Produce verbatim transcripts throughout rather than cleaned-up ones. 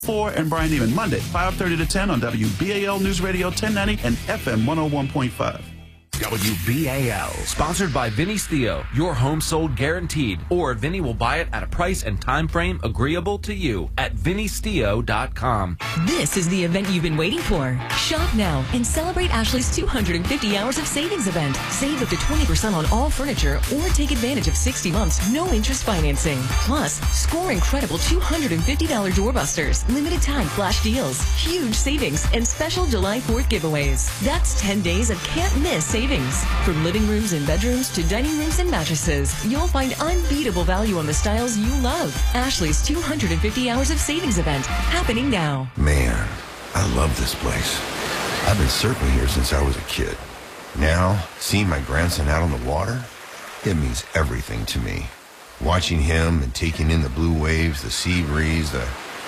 four and Brian Neiman, Monday, five thirty to ten on W B A L News Radio ten ninety and F M one oh one point five. W B A L, sponsored by Vinny's Theo. Your home sold guaranteed, or Vinny will buy it at a price and time frame agreeable to you at vinny's theo dot com. This is the event you've been waiting for. Shop now and celebrate Ashley's two hundred fifty hours of savings event. Save up to twenty percent on all furniture or take advantage of sixty months, no interest financing. Plus, score incredible two hundred fifty dollars doorbusters, limited time flash deals, huge savings, and special July fourth giveaways. That's ten days of can't miss savings. From living rooms and bedrooms to dining rooms and mattresses, you'll find unbeatable value on the styles you love. Ashley's two hundred fifty hours of savings event, happening now. Man, I love this place. I've been surfing here since I was a kid. Now, seeing my grandson out on the water, it means everything to me. Watching him and taking in the blue waves, the sea breeze, the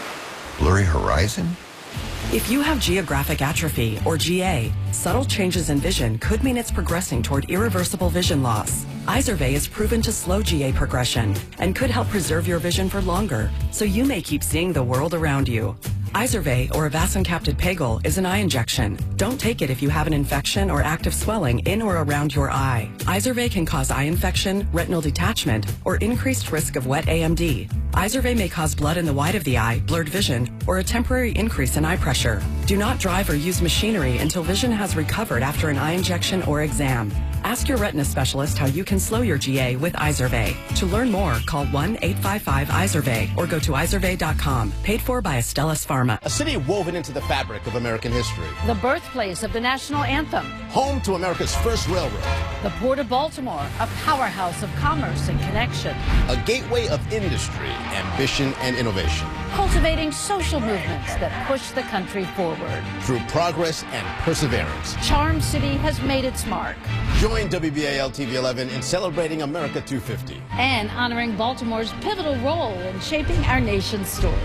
blurry horizon. If you have geographic atrophy, or G A, subtle changes in vision could mean it's progressing toward irreversible vision loss. Izervay is proven to slow G A progression and could help preserve your vision for longer, so you may keep seeing the world around you. Izervay, or avacincaptad pegol, is an eye injection. Don't take it if you have an infection or active swelling in or around your eye. Izervay can cause eye infection, retinal detachment, or increased risk of wet A M D. Izervay may cause blood in the white of the eye, blurred vision, or a temporary increase in eye pressure. Do not drive or use machinery until vision has recovered after an eye injection or exam. Ask your retina specialist how you can slow your G A with Izervay. To learn more, call one eight five five Izervay or go to izervay dot com. Paid for by Astellas Pharma. A city woven into the fabric of American history. The birthplace of the national anthem. Home to America's first railroad. The Port of Baltimore, a powerhouse of commerce and connection. A gateway of industry, ambition, and innovation. Cultivating social movements that push the country forward. Through progress and perseverance, Charm City has made its mark. Join W B A L T V eleven in celebrating America two fifty. And honoring Baltimore's pivotal role in shaping our nation's story.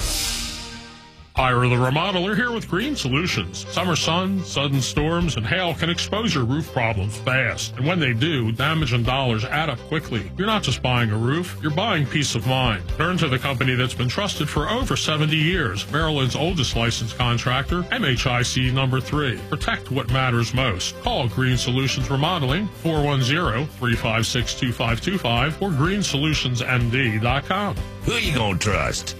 Ira the Remodeler here with Green Solutions. Summer sun, sudden storms, and hail can expose your roof problems fast. And when they do, damage and dollars add up quickly. You're not just buying a roof, you're buying peace of mind. Turn to the company that's been trusted for over seventy years, Maryland's oldest licensed contractor, M H I C number three. Protect what matters most. Call Green Solutions Remodeling, four one zero, three five six, two five two five or green solutions m d dot com. Who you gonna trust?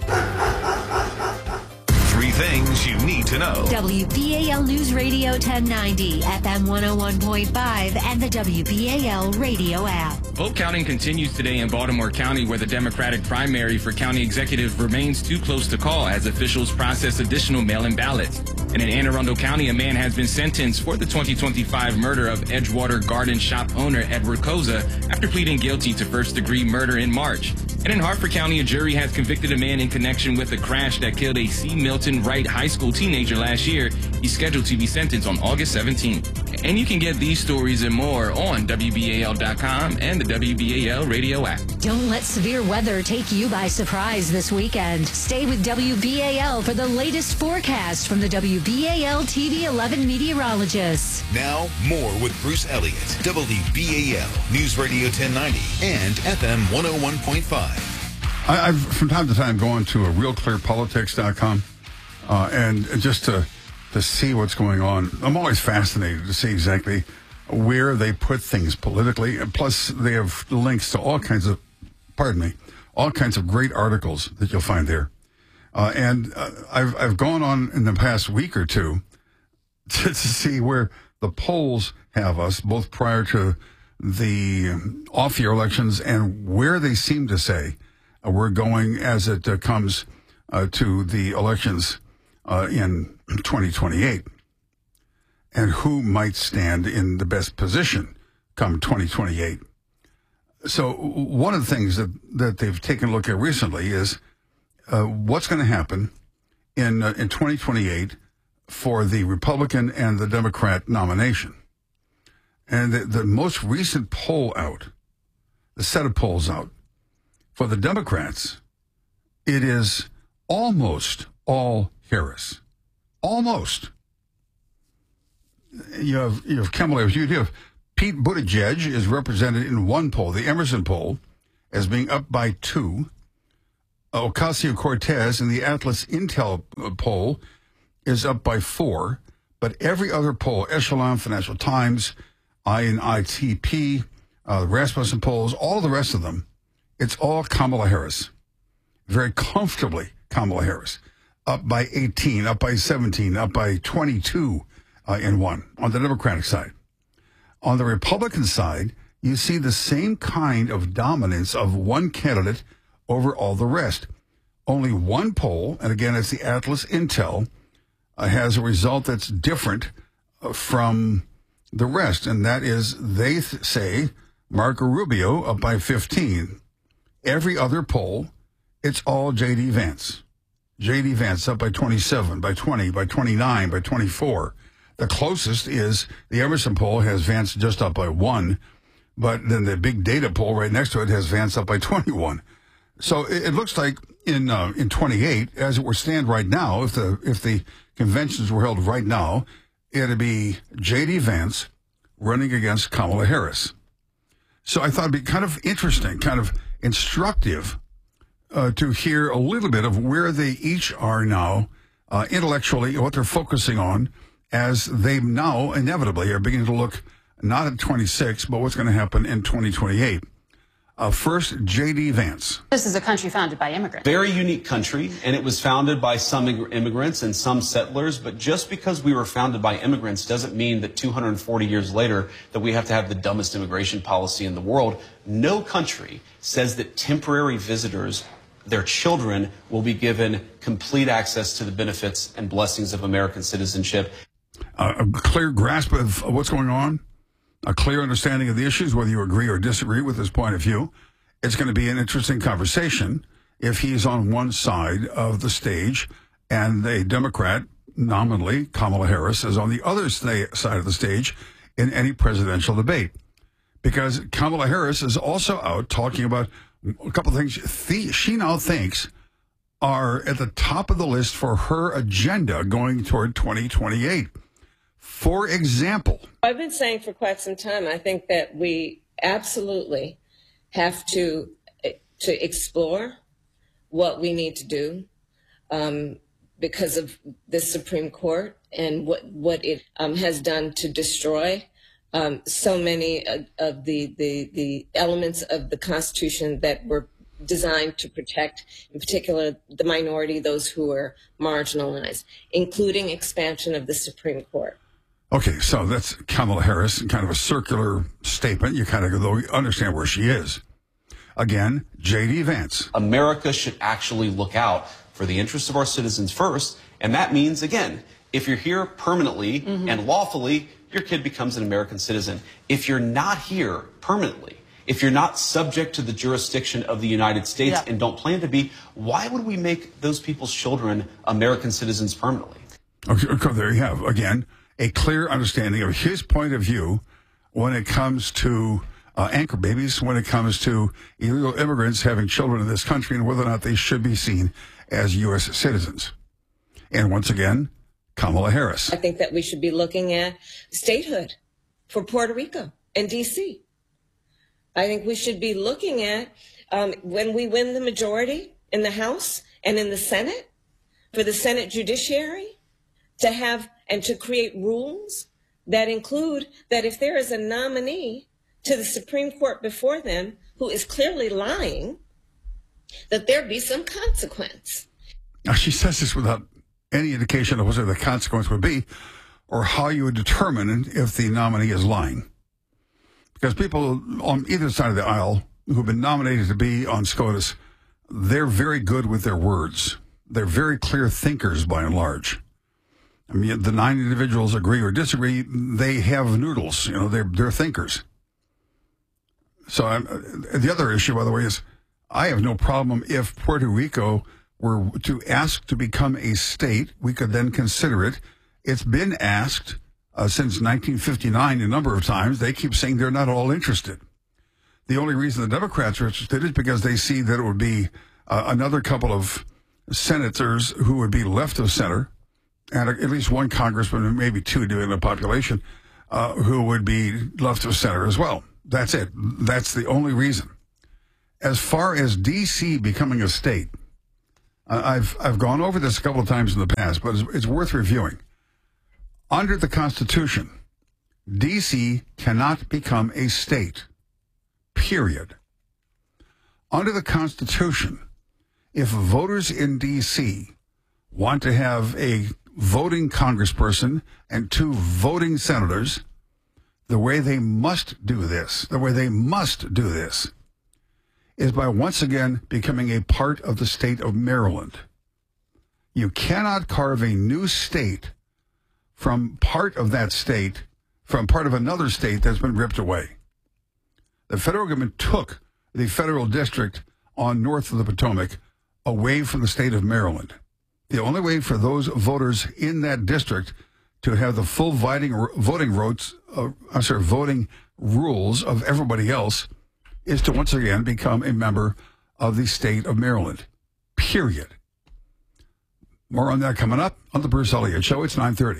Three things you need to know. W B A L News Radio ten ninety, F M one oh one point five, and the W B A L radio app. Vote counting continues today in Baltimore County, where the Democratic primary for county executive remains too close to call as officials process additional mail-in ballots. And in Anne Arundel County, a man has been sentenced for the twenty twenty-five murder of Edgewater Garden Shop owner Edward Koza after pleading guilty to first-degree murder in March. And in Hartford County, a jury has convicted a man in connection with a crash that killed a C. Milton Wright High School teenager last year. He's scheduled to be sentenced on August seventeenth. And you can get these stories and more on W B A L dot com and the W B A L radio app. Don't let severe weather take you by surprise this weekend. Stay with W B A L for the latest forecast from the W B A L T V eleven meteorologists. Now, more with Bruce Elliott, W B A L News Radio ten ninety and F M one oh one point five. I, I've, from time to time, gone to a real clear politics dot com uh, and just to to see what's going on. I'm always fascinated to see exactly where they put things politically. And plus, they have links to all kinds of, pardon me, all kinds of great articles that you'll find there. Uh, and uh, I've I've gone on in the past week or two to, to see where the polls have us, both prior to the off-year elections and where they seem to say uh, we're going as it uh, comes uh, to the elections uh, in twenty twenty-eight, and who might stand in the best position come twenty twenty-eight. So one of the things that, that they've taken a look at recently is uh, what's going to happen in uh, in twenty twenty-eight for the Republican and the Democrat nomination. And the, the most recent poll out, the set of polls out, for the Democrats, it is almost all Harris. Almost. You have, you have Kamala, you have Pete Buttigieg is represented in one poll, the Emerson poll, as being up by two Ocasio-Cortez in the Atlas Intel poll is up by four, but every other poll, Echelon, Financial Times, I N I T P, uh, Rasmussen polls, all the rest of them, it's all Kamala Harris. Very comfortably Kamala Harris. Up by eighteen, up by seventeen, up by twenty-two uh, in one on the Democratic side. On the Republican side, you see the same kind of dominance of one candidate over all the rest. Only one poll, and again, it's the Atlas Intel, uh, has a result that's different uh, from the rest, and that is they th- say Marco Rubio up by fifteen. Every other poll, it's all J D. Vance. J D. Vance up by twenty-seven, by twenty, by twenty-nine, by twenty-four. The closest is the Emerson poll has Vance just up by one, but then the big data poll right next to it has Vance up by twenty-one. So it, it looks like in uh, in twenty-eight, as it were stand right now, if the if the conventions were held right now, it'd be J D. Vance running against Kamala Harris. So I thought it'd be kind of interesting, kind of instructive uh, to hear a little bit of where they each are now uh, intellectually, what they're focusing on, as they now inevitably are beginning to look not at twenty-six, but what's going to happen in twenty twenty-eight. Uh, first, J D. Vance. This is a country founded by immigrants. Very unique country, and it was founded by some immigrants and some settlers, but just because we were founded by immigrants doesn't mean that two hundred forty years later that we have to have the dumbest immigration policy in the world. No country says that temporary visitors, their children, will be given complete access to the benefits and blessings of American citizenship. Uh, a clear grasp of what's going on, a clear understanding of the issues, whether you agree or disagree with his point of view. It's going to be an interesting conversation if he's on one side of the stage and a Democrat, nominally Kamala Harris, is on the other sta- side of the stage in any presidential debate. Because Kamala Harris is also out talking about a couple of things th- she now thinks are at the top of the list for her agenda going toward twenty twenty-eight. For example, I've been saying for quite some time, I think that we absolutely have to to explore what we need to do um, because of the Supreme Court and what, what it um, has done to destroy um, so many of, of the, the, the elements of the Constitution that were designed to protect, in particular, the minority, those who are marginalized, including expansion of the Supreme Court. Okay, so that's Kamala Harris, kind of a circular statement. You kind of go, understand where she is. Again, J D. Vance. America should actually look out for the interests of our citizens first, and that means, again, if you're here permanently mm-hmm. and lawfully, your kid becomes an American citizen. If you're not here permanently, if you're not subject to the jurisdiction of the United States yeah. and don't plan to be, why would we make those people's children American citizens permanently? Okay, okay, there you have, again, a clear understanding of his point of view when it comes to uh, anchor babies, when it comes to illegal immigrants having children in this country and whether or not they should be seen as U S citizens. And once again, Kamala Harris. I think that we should be looking at statehood for Puerto Rico and D C. I think we should be looking at um, when we win the majority in the House and in the Senate, for the Senate judiciary to have and to create rules that include that if there is a nominee to the Supreme Court before them who is clearly lying, that there be some consequence. Now, she says this without any indication of what the consequence would be or how you would determine if the nominee is lying. Because people on either side of the aisle who've been nominated to be on SCOTUS, they're very good with their words. They're very clear thinkers by and large. I mean, the nine individuals agree or disagree, they have noodles. You know, they're, they're thinkers. So I'm, the other issue, by the way, is I have no problem if Puerto Rico were to ask to become a state. We could then consider it. It's been asked uh, since nineteen fifty-nine a number of times. They keep saying they're not all interested. The only reason the Democrats are interested is because they see that it would be uh, another couple of senators who would be left of center, and at least one congressman, maybe two during the population, uh, who would be left of center as well. That's it. That's the only reason. As far as D C becoming a state, I've I've gone over this a couple of times in the past, but it's, it's worth reviewing. Under the Constitution, D C cannot become a state, period. Under the Constitution, if voters in D C want to have a voting congressperson and two voting senators, the way they must do this, the way they must do this, is by once again becoming a part of the state of Maryland. You cannot carve a new state from part of that state, from part of another state that's been ripped away. The federal government took the federal district on north of the Potomac away from the state of Maryland. The only way for those voters in that district to have the full voting voting votes, uh, I'm sorry, voting rules of everybody else is to once again become a member of the state of Maryland. Period. More on that coming up on the Bruce Elliott Show. It's nine thirty.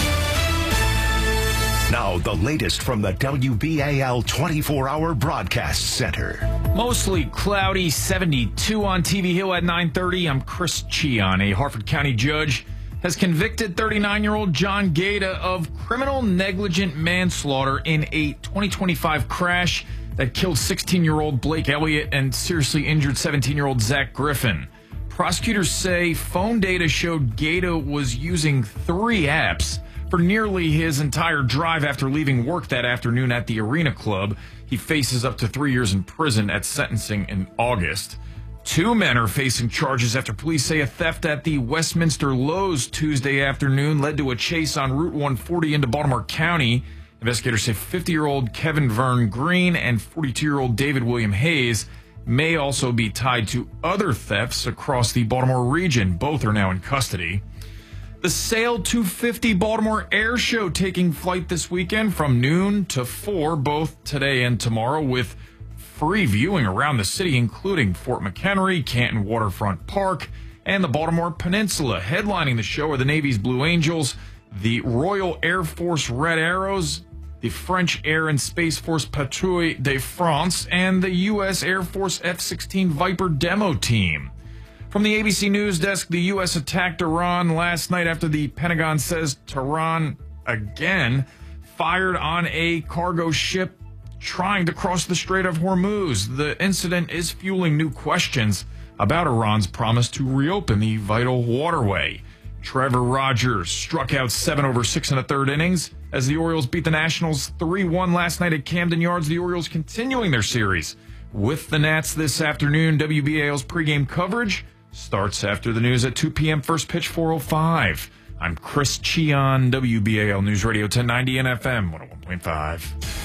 Now, the latest from the W B A L twenty-four hour Broadcast Center. Mostly cloudy, seventy-two on T V Hill at nine thirty. I'm Chris Cheon. A Harford County judge has convicted thirty-nine-year-old John Gaeta of criminal negligent manslaughter in a twenty twenty-five crash that killed sixteen-year-old Blake Elliott and seriously injured seventeen-year-old Zach Griffin. Prosecutors say phone data showed Gaeta was using three apps for nearly his entire drive after leaving work that afternoon at the Arena Club. He faces up to three years in prison at sentencing in August. Two men are facing charges after police say a theft at the Westminster Lowe's Tuesday afternoon led to a chase on Route one forty into Baltimore County. Investigators say fifty-year-old Kevin Vern Green and forty-two-year-old David William Hayes may also be tied to other thefts across the Baltimore region. Both are now in custody. The Sail two fifty Baltimore Air Show taking flight this weekend from noon to four, both today and tomorrow, with free viewing around the city, including Fort McHenry, Canton Waterfront Park, and the Baltimore Peninsula. Headlining the show are the Navy's Blue Angels, the Royal Air Force Red Arrows, the French Air and Space Force Patrouille de France, and the U S Air Force F sixteen Viper demo team. From the A B C News desk, the U S attacked Iran last night after the Pentagon says Tehran again fired on a cargo ship trying to cross the Strait of Hormuz. The incident is fueling new questions about Iran's promise to reopen the vital waterway. Trevor Rogers struck out seven over six in the third innings as the Orioles beat the Nationals three one last night at Camden Yards. The Orioles continuing their series with the Nats this afternoon. W B A L's pregame coverage starts after the news at two p.m. First pitch, four oh five. I'm Chris Cheon, W B A L News Radio ten ninety and F M one oh one point five.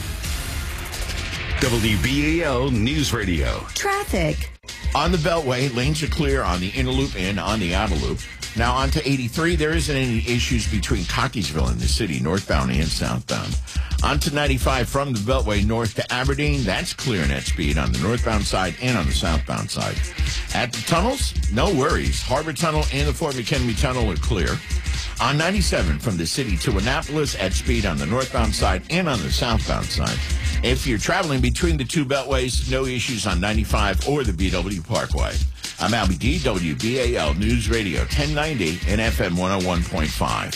W B A L News Radio. Traffic. On the Beltway, lanes are clear on the inner loop and on the outer loop. Now on to eighty-three. There isn't any issues between Cockeysville and the city, northbound and southbound. On to ninety-five from the Beltway north to Aberdeen. That's clear net speed on the northbound side and on the southbound side. At the tunnels, no worries. Harbor Tunnel and the Fort McHenry Tunnel are clear. On ninety-seven from the city to Annapolis at speed on the northbound side and on the southbound side. If you're traveling between the two beltways, no issues on ninety-five or the B W Parkway. I'm Albie D, W B A L News Radio ten ninety and F M one oh one point five.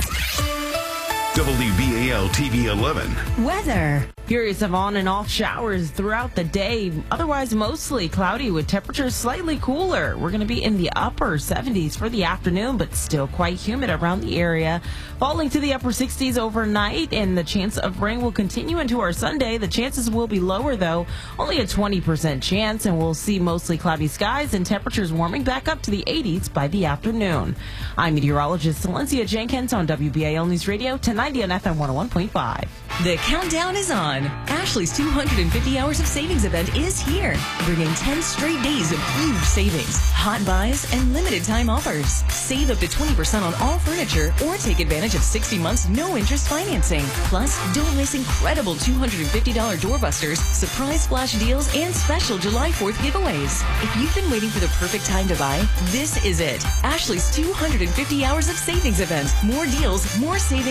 W B A L T V eleven. Weather. Periods of on and off showers throughout the day. Otherwise, mostly cloudy with temperatures slightly cooler. We're going to be in the upper seventies for the afternoon, but still quite humid around the area. Falling to the upper sixties overnight, and the chance of rain will continue into our Sunday. The chances will be lower, though. Only a twenty percent chance, and we'll see mostly cloudy skies and temperatures warming back up to the eighties by the afternoon. I'm meteorologist Valencia Jenkins on W B A L News Radio ten ninety and F M one oh one point five. The countdown is on. Ashley's two hundred fifty hours of savings event is here, bringing ten straight days of huge savings, hot buys, and limited time offers. Save up to twenty percent on all furniture or take advantage of sixty months no interest financing. Plus, don't miss incredible two hundred fifty dollars doorbusters, surprise flash deals, and special July fourth giveaways. If you've been waiting for the perfect time to buy, this is it. Ashley's two hundred fifty hours of savings event. More deals, more savings, and more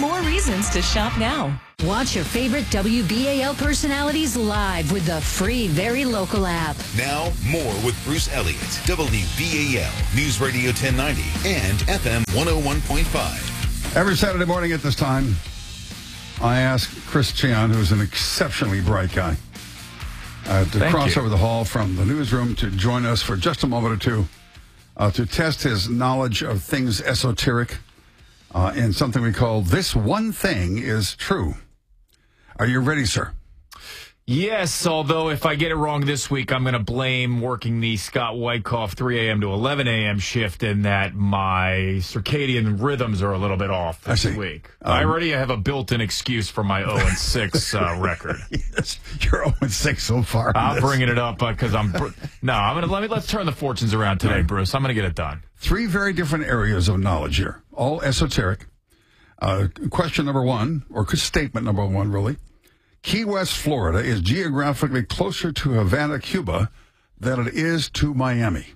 more reasons to shop now. Watch your favorite W B A L personalities live with the free Very Local app. Now, more with Bruce Elliott, W B A L, News Radio ten ninety, and F M one oh one point five. Every Saturday morning at this time, I ask Chris Cheon, who's an exceptionally bright guy, uh, to Thank cross you. over the hall from the newsroom to join us for just a moment or two uh, to test his knowledge of things esoteric uh, in something we call This One Thing Is True. Are you ready, sir? Yes, although if I get it wrong this week, I'm going to blame working the Scott Wyckoff three a.m. to eleven a.m. shift in that my circadian rhythms are a little bit off this week. Um, I already have a built-in excuse for my oh and six uh, record. Yes, you're oh and six so far. I'm bringing it up because I'm... No, I'm going to... Let me, let's turn the fortunes around today, right. Bruce. I'm going to get it done. Three very different areas of knowledge here, all esoteric. Uh, question number one, or statement number one, really. Key West, Florida is geographically closer to Havana, Cuba than it is to Miami.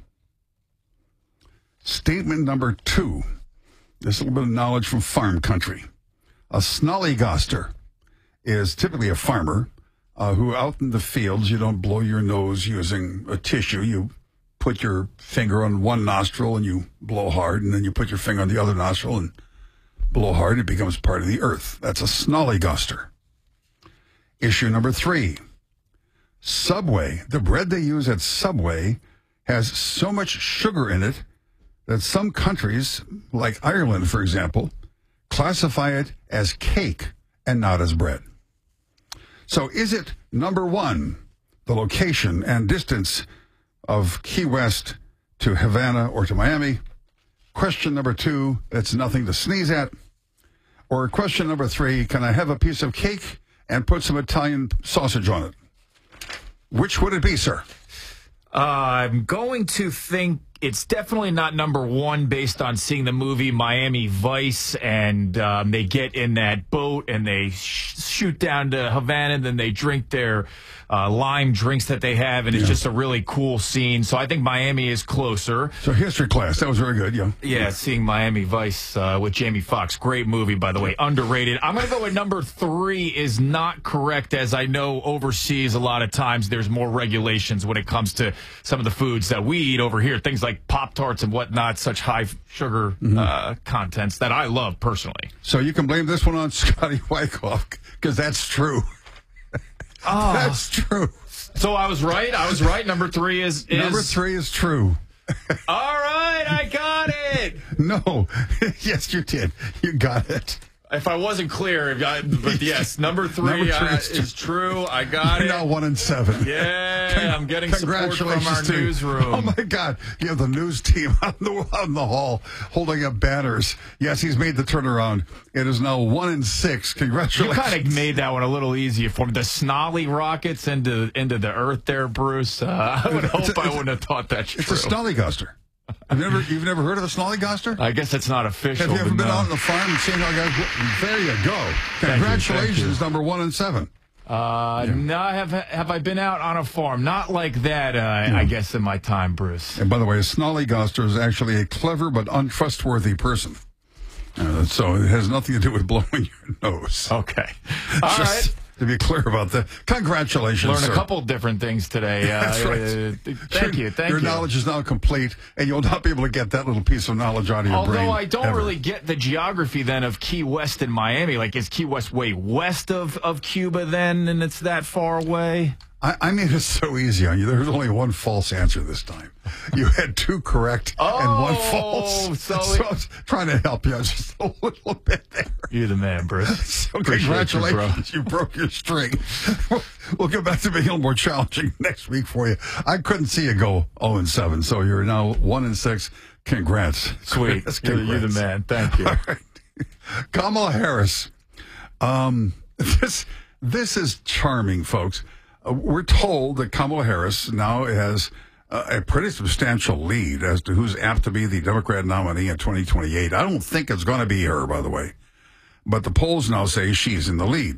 Statement number two. This is a little bit of knowledge from farm country. A snollygoster is typically a farmer uh, who out in the fields, you don't blow your nose using a tissue. You put your finger on one nostril and you blow hard, and then you put your finger on the other nostril and blow hard. It becomes part of the earth. That's a snollygoster. Issue number three. Subway. The bread they use at Subway has so much sugar in it that some countries, like Ireland, for example, classify it as cake and not as bread. So is it, number one, the location and distance of Key West to Havana or to Miami? Question number two, that's nothing to sneeze at. Or question number three, can I have a piece of cake and put some Italian sausage on it? Which would it be, sir? Uh, I'm going to think it's definitely not number one based on seeing the movie Miami Vice, and um, they get in that boat and they sh- shoot down to Havana, and then they drink their uh, lime drinks that they have, and it's Yeah. just a really cool scene. So I think Miami is closer. So history class, that was very good, yeah. Yeah, seeing Miami Vice uh, with Jamie Foxx. Great movie, by the way. Underrated. I'm going to go with number three is not correct, as I know overseas a lot of times there's more regulations when it comes to some of the foods that we eat over here. Things like Pop-Tarts and whatnot, such high sugar Mm-hmm. uh, contents that I love personally. So you can blame this one on Scotty Wyckoff, because that's true. Oh. That's true. So I was right. I was right. Number three is, is... Number three is true. All right, I got it. No. Yes, you did. You got it. If I wasn't clear, I, but yes, number three, Number three uh, is true. is true. I got You're it. now one and seven. Yeah, I'm getting support from our Congratulations to you. newsroom. Oh my God! You have the news team out in the, out in the hall holding up banners. Yes, he's made the turnaround. It is now one and six. You Congratulations! kind of made that one a little easier for me. The snolly rockets into into the earth there, Bruce. Uh, I would hope It's a- I wouldn't have thought that's It's true. a snollygoster. You've never, you've never heard of a snollygoster? I guess it's not official. Have you ever but been no. out on the farm and seen how guys? There you go. Thank you, Congratulations, thank you. number one and seven. Uh, no, have have I been out on a farm? Not like that. Uh, I guess in my time, Bruce. And by the way, a snollygoster is actually a clever but untrustworthy person. Uh, so it has nothing to do with blowing your nose. Okay. All Just right. to be clear about that. Congratulations, Learn sir. a couple different things today. Uh, That's right. uh, thank Your- you. Thank Your you. knowledge is now complete, and you'll not be able to get that little piece of knowledge out of your Although brain. I don't ever. really get the geography then of Key West and Miami. Like, is Key West way west of, of Cuba then, and it's that far away? I, I made it so easy on you. There's only one false answer this time. You had two correct and one false. so so I was trying to help you out just a little bit there. You're the man, Bruce. So Appreciate you, congratulations, you, broke your string. We'll get back to being a little more challenging next week for you. I couldn't see you go oh and seven, so you're now one and six. Congrats. Sweet. Congrats. You're, you're the man. Thank you. All right. Kamala Harris. Um, this this is charming, folks. Uh, we're told that Kamala Harris now has uh, a pretty substantial lead as to who's apt to be the Democrat nominee in twenty twenty-eight. I don't think it's going to be her, by the way. But the polls now say she's in the lead.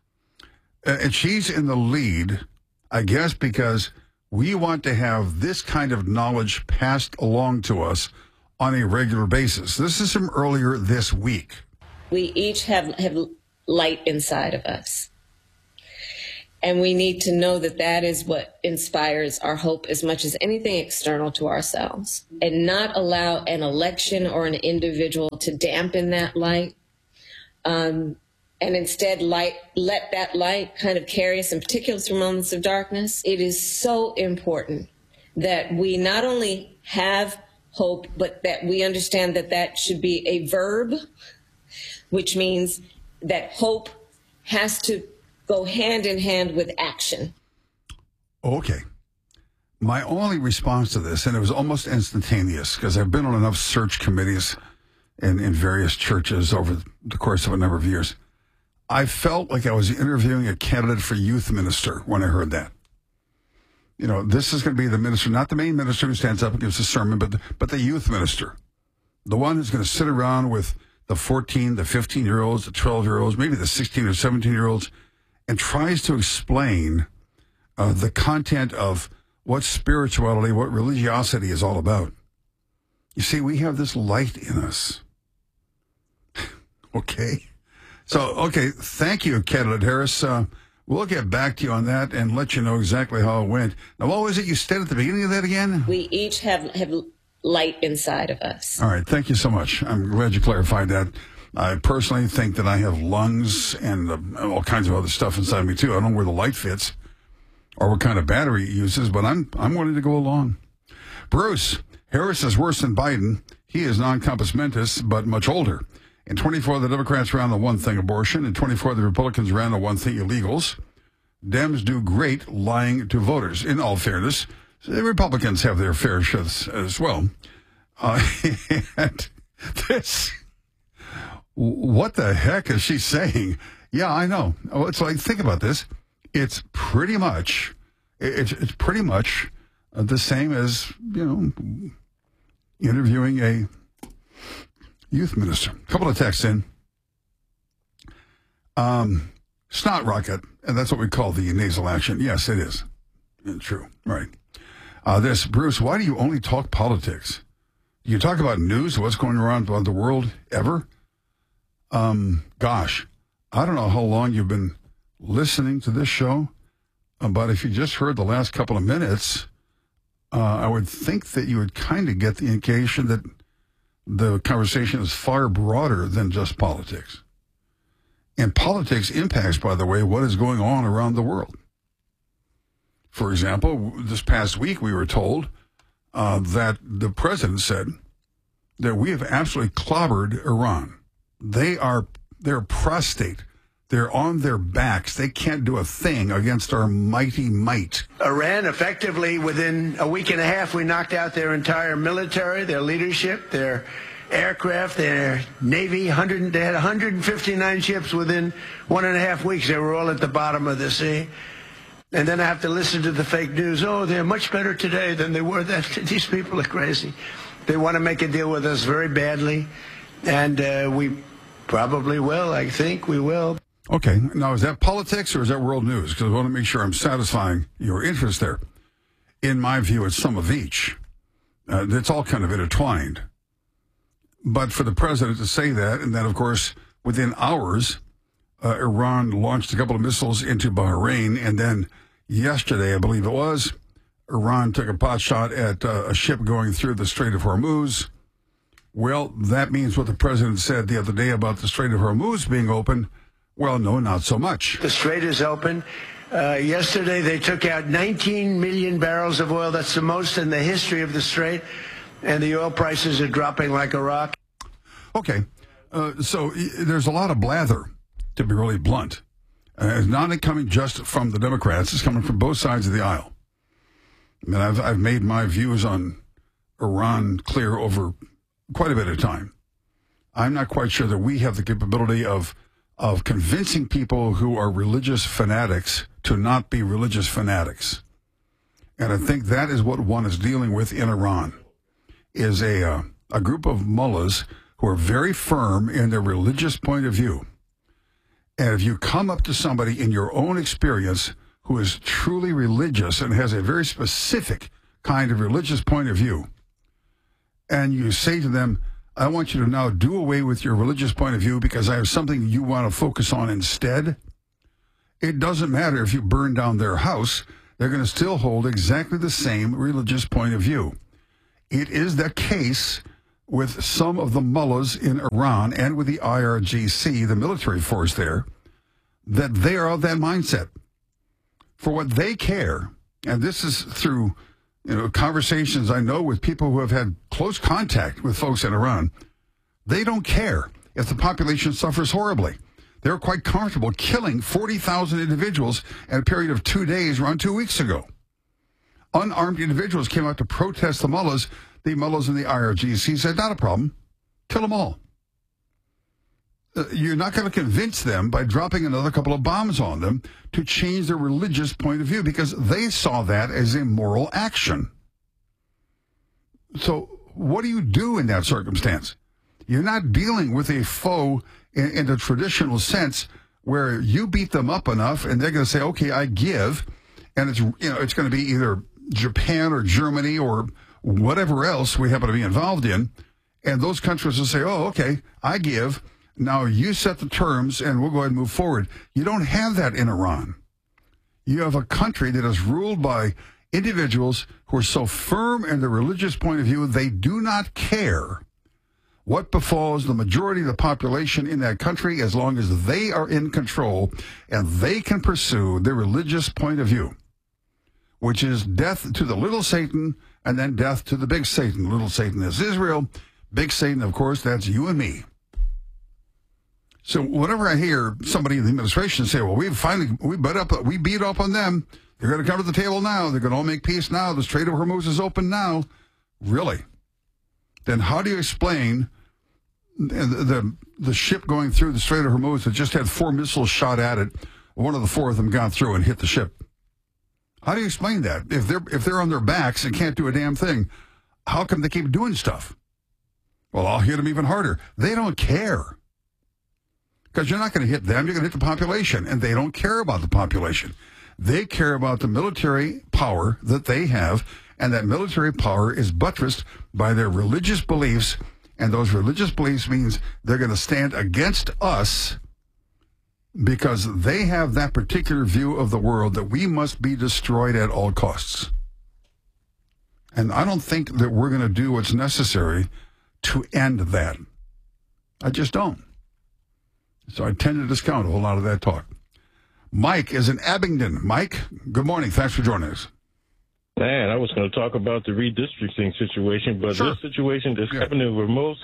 Uh, and she's in the lead, I guess, because we want to have this kind of knowledge passed along to us on a regular basis. This is from earlier this week. We each have, have light inside of us. And we need to know that that is what inspires our hope as much as anything external to ourselves, and not allow an election or an individual to dampen that light. Um, and instead light, let that light kind of carry us, in particular through moments of darkness. It is so important that we not only have hope, but that we understand that that should be a verb, which means that hope has to go hand in hand with action. Okay. My only response to this, and it was almost instantaneous, because I've been on enough search committees in, in various churches over the course of a number of years, I felt like I was interviewing a candidate for youth minister when I heard that. You know, this is going to be the minister, not the main minister who stands up and gives a sermon, but the, but the youth minister, the one who's going to sit around with the fourteen, the fifteen-year-olds, the twelve-year-olds, maybe the sixteen or seventeen-year-olds, and tries to explain uh, the content of what spirituality, what religiosity is all about. You see, we have this light in us. Okay? So, okay, thank you, candidate Harris. Uh, we'll get back to you on that and let you know exactly how it went. Now, what was it you said at the beginning of that again? We each have, have light inside of us. All right, thank you so much. I'm glad you clarified that. I personally think that I have lungs and uh, all kinds of other stuff inside me, too. I don't know where the light fits or what kind of battery it uses, but I'm I'm willing to go along. Bruce, Harris is worse than Biden. He is non-compos mentis, but much older. In twenty-four, the Democrats ran the one thing, abortion. In twenty-four, the Republicans ran the one thing, illegals. Dems do great lying to voters. In all fairness, the Republicans have their fair shares as well. Uh, and this... What the heck is she saying? Yeah, I know. It's like, think about this. It's pretty much, it's, it's pretty much the same as, you know, interviewing a youth minister. A couple of texts in. Um, snot rocket, and that's what we call the nasal action. Yes, it is. True. Right. Uh, this, Bruce, why do you only talk politics? You talk about news, what's going around around the world ever? Um, gosh, I don't know how long you've been listening to this show, uh, but if you just heard the last couple of minutes, uh, I would think that you would kind of get the indication that the conversation is far broader than just politics. And politics impacts, by the way, what is going on around the world. For example, this past week we were told uh, that the president said that we have absolutely clobbered Iran. They are, they're prostrate. They're on their backs. They can't do a thing against our mighty might. Iran, effectively, within a week and a half, we knocked out their entire military, their leadership, their aircraft, their Navy. one hundred, they had one hundred fifty-nine ships within one and a half weeks. They were all at the bottom of the sea. And then I have to listen to the fake news. Oh, they're much better today than they were then. These people are crazy. They want to make a deal with us very badly. And uh, we probably will. I think we will. Okay. Now, is that politics or is that world news? Because I want to make sure I'm satisfying your interest there. In my view, it's some of each. Uh, it's all kind of intertwined. But for the president to say that, and then, of course, within hours, uh, Iran launched a couple of missiles into Bahrain, and then yesterday, I believe it was, Iran took a pot shot at uh, a ship going through the Strait of Hormuz. Well, that means what the president said the other day about the Strait of Hormuz being open. Well, no, not so much. The Strait is open. Uh, yesterday, they took out nineteen million barrels of oil. That's the most in the history of the Strait. And the oil prices are dropping like a rock. Okay. Uh, so y- there's a lot of blather, to be really blunt. Uh, it's not coming just from the Democrats. It's coming from both sides of the aisle. I mean, I've, I've made my views on Iran clear over quite a bit of time. I'm not quite sure that we have the capability of of convincing people who are religious fanatics to not be religious fanatics. And I think that is what one is dealing with in Iran, is a uh, a group of mullahs who are very firm in their religious point of view. And if you come up to somebody in your own experience who is truly religious and has a very specific kind of religious point of view, and you say to them, I want you to now do away with your religious point of view because I have something you want to focus on instead. It doesn't matter if you burn down their house. They're going to still hold exactly the same religious point of view. It is the case with some of the mullahs in Iran and with the I R G C, the military force there, that they are of that mindset. For what they care, and this is through you know conversations I know with people who have had close contact with folks in Iran, they don't care if the population suffers horribly. They're quite comfortable killing forty thousand individuals in a period of two days around two weeks ago. Unarmed individuals came out to protest the mullahs. The mullahs in the I R G C said, not a problem. Kill them all. Uh, you're not going to convince them by dropping another couple of bombs on them to change their religious point of view because they saw that as a moral action. So what do you do in that circumstance? You're not dealing with a foe in, in the traditional sense where you beat them up enough and they're going to say, okay, I give. And it's, you know, it's going to be either Japan or Germany or whatever else we happen to be involved in. And those countries will say, oh, okay, I give. Now you set the terms and we'll go ahead and move forward. You don't have that in Iran. You have a country that is ruled by individuals who are so firm in their religious point of view, they do not care what befalls the majority of the population in that country as long as they are in control and they can pursue their religious point of view, which is death to the little Satan and then death to the big Satan. Little Satan is Israel. Big Satan, of course, that's you and me. So whenever I hear somebody in the administration say, well, we finally, we beat up, we beat up on them. They're going to come to the table now. They're going to all make peace now. The Strait of Hormuz is open now. Really? Then how do you explain the, the, the ship going through the Strait of Hormuz that just had four missiles shot at it? One of the four of them got through and hit the ship. How do you explain that? If they're, if they're on their backs and can't do a damn thing, how come they keep doing stuff? Well, I'll hit them even harder. They don't care. Because you're not going to hit them, you're going to hit the population, and they don't care about the population. They care about the military power that they have, and that military power is buttressed by their religious beliefs, and those religious beliefs means they're going to stand against us because they have that particular view of the world that we must be destroyed at all costs. And I don't think that we're going to do what's necessary to end that. I just don't. So I tend to discount a whole lot of that talk. Mike is in Abingdon. Mike, good morning. Thanks for joining us. Man, I was going to talk about the redistricting situation, but sure. This situation that's yeah. happening with most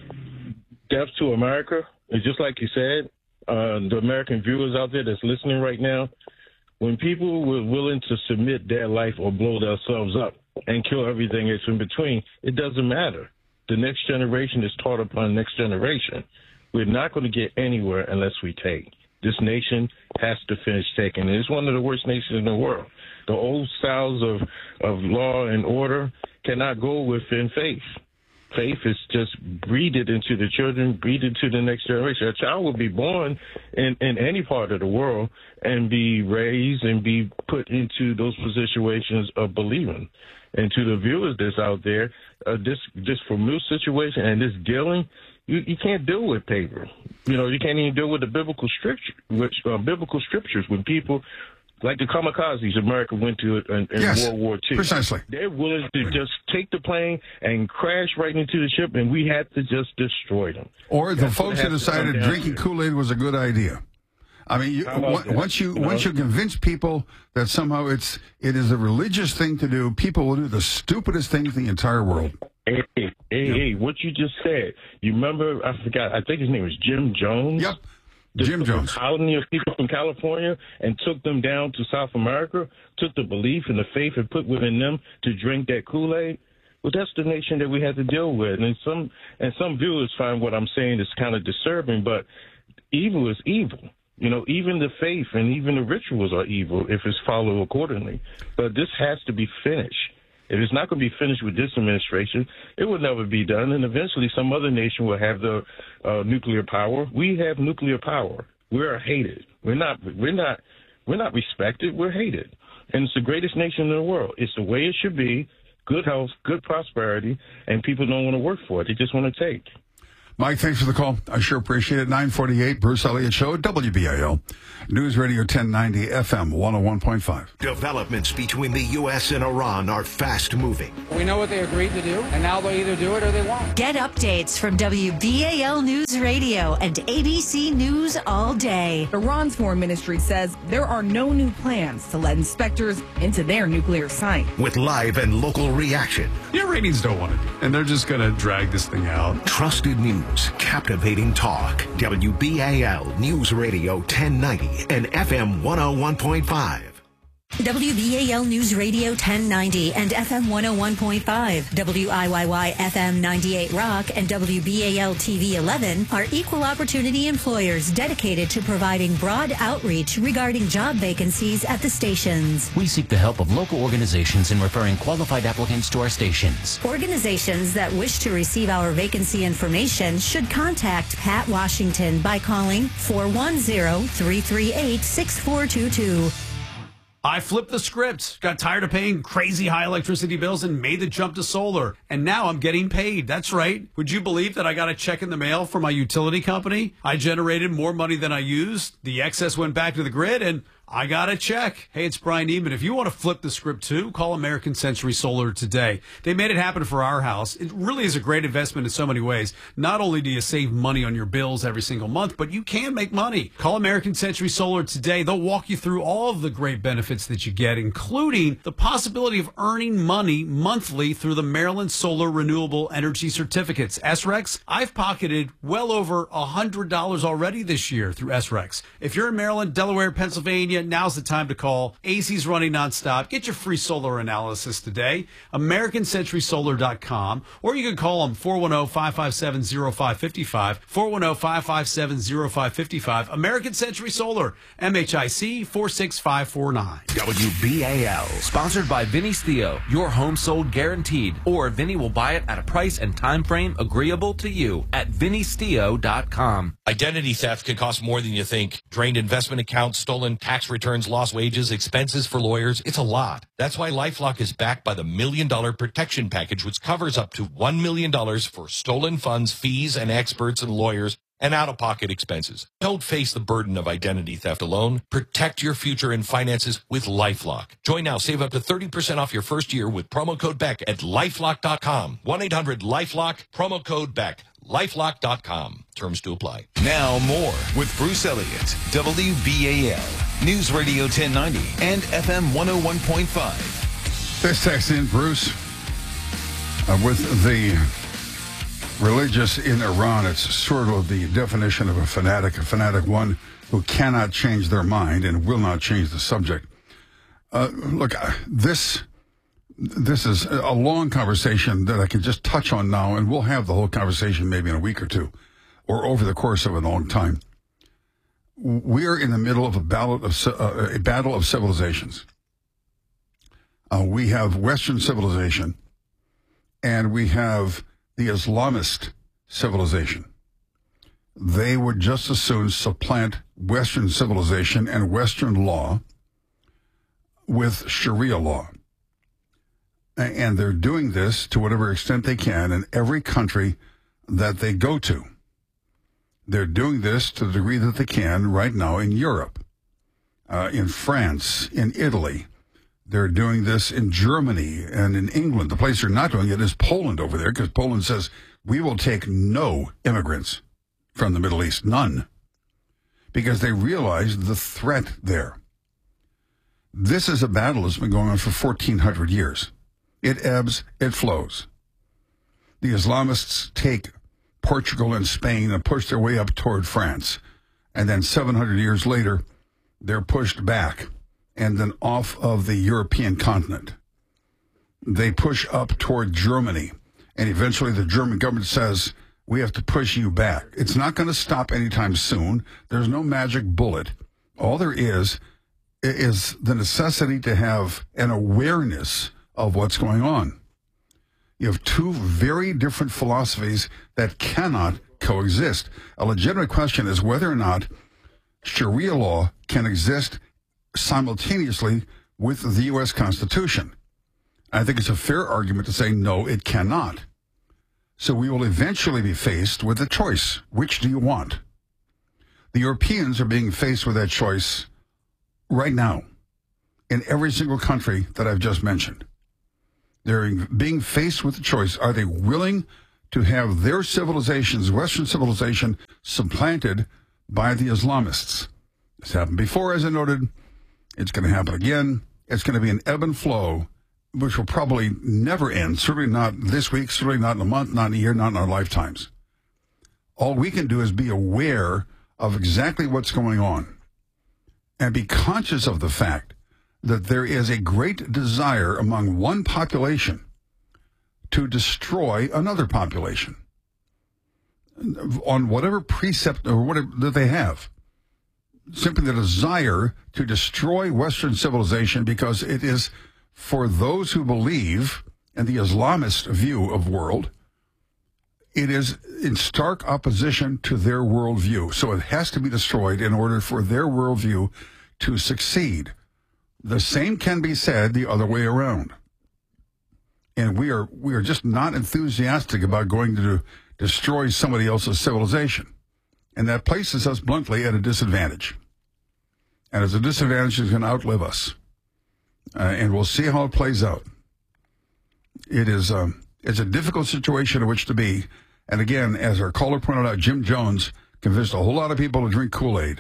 deaths to America is just like you said, uh, the American viewers out there that's listening right now, when people were willing to submit their life or blow themselves up and kill everything that's in between, it doesn't matter. The next generation is taught upon the next generation. We're not going to get anywhere unless we take. This nation has to finish taking. It's one of the worst nations in the world. The old styles of, of law and order cannot go within faith. Faith is just breeded into the children, breeded to the next generation. A child will be born in, in any part of the world and be raised and be put into those situations of believing. And to the viewers that's out there, uh, this this Hormuz situation and this dealing, You, you can't deal with paper. You know, you can't even deal with the biblical scripture, which uh, biblical scriptures. When people like the kamikazes America went to in, in yes, World War Two, precisely, they're willing to just take the plane and crash right into the ship, and we had to just destroy them. Or the That's folks who decided drinking Kool-Aid was a good idea. I mean, you, once you, you know? once you convince people that somehow it's it is a religious thing to do, people will do the stupidest things in the entire world. Hey, hey, hey, hey, what you just said, you remember, I forgot, I think his name was Jim Jones? Yep, Jim Jones. A colony of people from California and took them down to South America, took the belief and the faith and put within them to drink that Kool-Aid. Well, that's the nation that we had to deal with. And some, and some viewers find what I'm saying is kind of disturbing, but evil is evil. You know, even the faith and even the rituals are evil if it's followed accordingly. But this has to be finished. If it's not going to be finished with this administration, it will never be done. And eventually some other nation will have the uh, nuclear power. We have nuclear power. We're hated. We're not, we're not, we're not respected. We're hated. And it's the greatest nation in the world. It's the way it should be. Good health, good prosperity, and people don't want to work for it. They just want to take. Mike, thanks for the call. I sure appreciate it. nine forty-eight, Bruce Elliott Show, W B A L. News Radio ten ninety, F M one oh one point five. Developments between the U S and Iran are fast moving. We know what they agreed to do, and now they'll either do it or they won't. Get updates from W B A L News Radio and A B C News all day. Iran's foreign ministry says there are no new plans to let inspectors into their nuclear site. With live and local reaction. The Iranians don't want to do it, and they're just going to drag this thing out. Trusted news, captivating talk. W B A L News Radio ten ninety and F M one oh one point five. W B A L News Radio ten ninety and F M one oh one point five, W I Y Y F M ninety-eight Rock, and W B A L T V eleven are equal opportunity employers dedicated to providing broad outreach regarding job vacancies at the stations. We seek the help of local organizations in referring qualified applicants to our stations. Organizations that wish to receive our vacancy information should contact Pat Washington by calling four one zero, three three eight, six four two two. I flipped the script, got tired of paying crazy high electricity bills and made the jump to solar. And now I'm getting paid. That's right. Would you believe that I got a check in the mail from my utility company? I generated more money than I used. The excess went back to the grid and I got a check. Hey, it's Brian Neiman. If you want to flip the script too, call American Century Solar today. They made it happen for our house. It really is a great investment in so many ways. Not only do you save money on your bills every single month, but you can make money. Call American Century Solar today. They'll walk you through all of the great benefits that you get, including the possibility of earning money monthly through the Maryland Solar Renewable Energy Certificates. S R E X, I've pocketed well over one hundred dollars already this year through S R E X. If you're in Maryland, Delaware, Pennsylvania, now's the time to call. A C's running nonstop. Get your free solar analysis today. American Century Solar dot com. Or you can call them four one zero, five five seven, zero five five five. four one zero, five five seven, zero five five five. American Century Solar. M H I C four six five four nine. W B A L. Sponsored by Vinny Stio. Your home sold guaranteed. Or Vinny will buy it at a price and time frame agreeable to you at Vinny Stio dot com. Identity theft can cost more than you think. Drained investment accounts, stolen tax returns, lost wages, expenses for lawyers. It's a lot. That's why LifeLock is backed by the Million Dollar Protection Package, which covers up to one million dollars for stolen funds, fees, and experts and lawyers, and out-of-pocket expenses. Don't face the burden of identity theft alone. Protect your future and finances with LifeLock. Join now. Save up to thirty percent off your first year with promo code Beck at lifelock dot com. one eight hundred LifeLock, promo code Beck. lifelock dot com. Terms to apply. Now more with Bruce Elliott, W B A L, News Radio ten ninety and F M one oh one point five. This text in, Bruce, uh, with the religious in Iran, it's sort of the definition of a fanatic, a fanatic one who cannot change their mind and will not change the subject. Uh, look, uh, this... This is a long conversation that I can just touch on now, and we'll have the whole conversation maybe in a week or two, or over the course of a long time. We are in the middle of a battle of uh, a battle of civilizations. Uh, we have Western civilization, and we have the Islamist civilization. They would just as soon supplant Western civilization and Western law with Sharia law. And they're doing this to whatever extent they can in every country that they go to. They're doing this to the degree that they can right now in Europe, uh, in France, in Italy. They're doing this in Germany and in England. The place they're not doing it is Poland over there, because Poland says, we will take no immigrants from the Middle East, none, because they realize the threat there. This is a battle that's been going on for fourteen hundred years. It ebbs, it flows. The Islamists take Portugal and Spain and push their way up toward France. And then seven hundred years later, they're pushed back and then off of the European continent. They push up toward Germany. And eventually the German government says, we have to push you back. It's not going to stop anytime soon. There's no magic bullet. All there is is the necessity to have an awareness of what's going on. You have two very different philosophies that cannot coexist. A legitimate question is whether or not Sharia law can exist simultaneously with the U S Constitution. I think it's a fair argument to say no, it cannot. So we will eventually be faced with a choice. Which do you want? The Europeans are being faced with that choice right now in every single country that I've just mentioned. They're being faced with the choice. Are they willing to have their civilizations, Western civilization, supplanted by the Islamists? It's happened before, as I noted. It's going to happen again. It's going to be an ebb and flow, which will probably never end. Certainly not this week, certainly not in a month, not in a year, not in our lifetimes. All we can do is be aware of exactly what's going on and be conscious of the fact that there is a great desire among one population to destroy another population on whatever precept or whatever that they have. Simply the desire to destroy Western civilization because it is, for those who believe in the Islamist view of world, it is in stark opposition to their worldview. So it has to be destroyed in order for their worldview to succeed. The same can be said the other way around. And we are we are just not enthusiastic about going to destroy somebody else's civilization. And that places us bluntly at a disadvantage. And as a disadvantage, is going to outlive us. Uh, and we'll see how it plays out. It is um, it's a difficult situation in which to be. And again, as our caller pointed out, Jim Jones convinced a whole lot of people to drink Kool-Aid.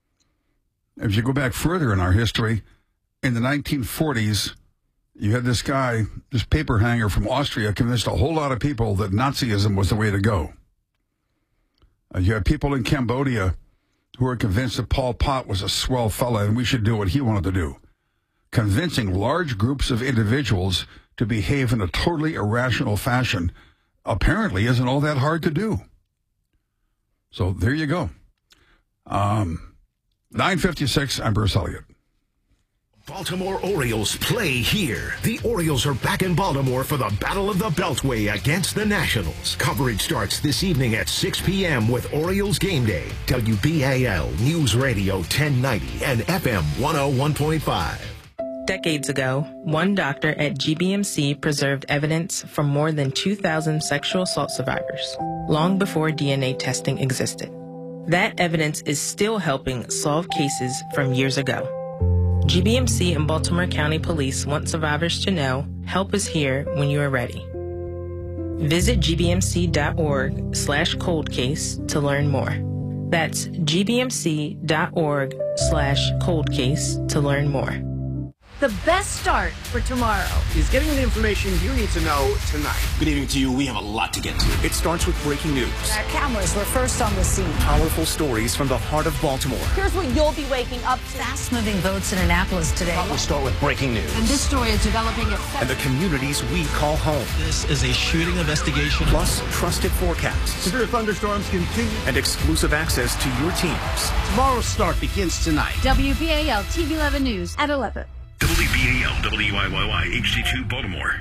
If you go back further in our history, in the nineteen forties, you had this guy, this paper hanger from Austria, convinced a whole lot of people that Nazism was the way to go. Uh, you had people in Cambodia who were convinced that Pol Pot was a swell fella and we should do what he wanted to do. Convincing large groups of individuals to behave in a totally irrational fashion apparently isn't all that hard to do. So there you go. Um, nine fifty-six, I'm Bruce Elliott. Baltimore Orioles play here. The Orioles are back in Baltimore for the Battle of the Beltway against the Nationals. Coverage starts this evening at six p.m. with Orioles Game Day. W B A L News Radio ten ninety and F M one oh one point five. Decades ago, one doctor at G B M C preserved evidence from more than two thousand sexual assault survivors, long before D N A testing existed. That evidence is still helping solve cases from years ago. G B M C and Baltimore County Police want survivors to know help is here when you are ready. Visit gbmc.org slash cold case to learn more. That's gbmc.org slash cold case to learn more. The best start for tomorrow is getting the information you need to know tonight. Good evening to you. We have a lot to get to. It starts with breaking news. Our cameras were first on the scene. Powerful stories from the heart of Baltimore. Here's what you'll be waking up to. Fast-moving votes in Annapolis today. We'll start with breaking news. And this story is developing at... And the communities we call home. This is a shooting investigation. Plus, trusted forecasts. Severe thunderstorms continue. And exclusive access to your teams. Tomorrow's start begins tonight. W B A L T V eleven News at eleven. W B A L W I Y Y H D two Baltimore.